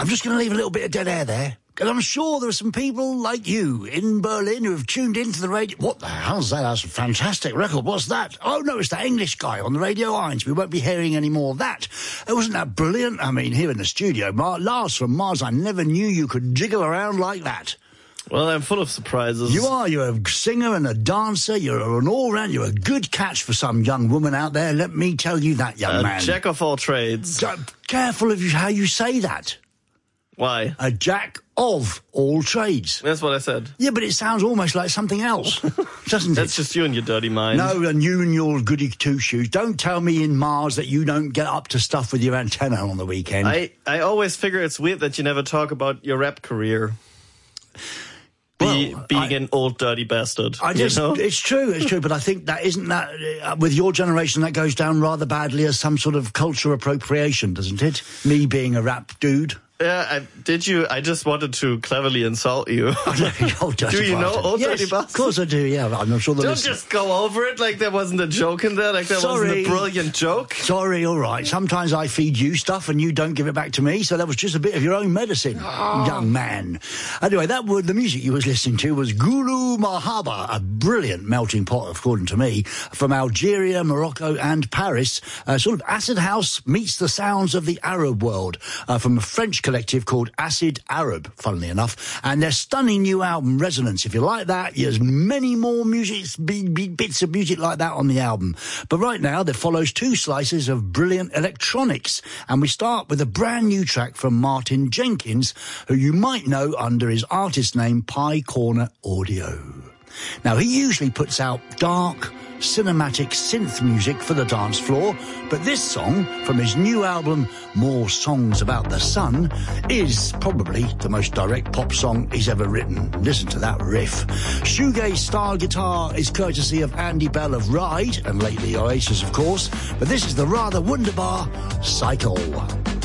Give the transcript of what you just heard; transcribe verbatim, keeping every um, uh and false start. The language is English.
I'm just going to leave a little bit of dead air there. Because I'm sure there are some people like you in Berlin who have tuned into the radio. What the hell's that? That's a fantastic record. What's that? Oh, no, it's that English guy on the Radio Eins. We won't be hearing any more of that. It wasn't that brilliant? I mean, here in the studio, Mar- Lars from Mars, I never knew you could jiggle around like that. Well, I'm full of surprises. You are. You're a singer and a dancer. You're an all-round. You're a good catch for some young woman out there. Let me tell you that, young a man. Jack of all trades. D- careful of how you say that. Why? A jack of all trades. That's what I said. Yeah, but it sounds almost like something else, doesn't it? That's just you and your dirty mind. No, and you and your goody two-shoes. Don't tell me in Mars that you don't get up to stuff with your antenna on the weekend. I, I always figure it's weird that you never talk about your rap career. Be, well, being I, an old dirty bastard. I just, you know? It's true, it's true, but I think that isn't that, uh, with your generation, that goes down rather badly as some sort of culture appropriation, doesn't it? Me being a rap dude. Yeah, I, did you? I just wanted to cleverly insult you. Oh, do you know Old yes, Dirty Bastard? Of course I do, yeah. I'm not sure that Don't listen. just go over it like there wasn't a joke in there, like there Sorry. wasn't a brilliant joke. Sorry, all right. Sometimes I feed you stuff and you don't give it back to me, so that was just a bit of your own medicine, oh. young man. Anyway, that was the music you was listening to was Gulu Mahaba, a brilliant melting pot, according to me, from Algeria, Morocco and Paris. Uh, sort of acid house meets the sounds of the Arab world, uh, from a French collective called Acid Arab, funnily enough, and their stunning new album Resonance. If you like that, there's many more music, bits of music like that on the album. But right now, there follows two slices of brilliant electronics, and we start with a brand new track from Martin Jenkins, who you might know under his artist name Pie Corner Audio. Now, he usually puts out dark, cinematic synth music for the dance floor, but this song from his new album More Songs About the Sun is probably the most direct pop song he's ever written. Listen to that riff. Shoegaze style guitar is courtesy of Andy Bell of Ride, and lately Oasis of course, but this is the rather wunderbar Cycle.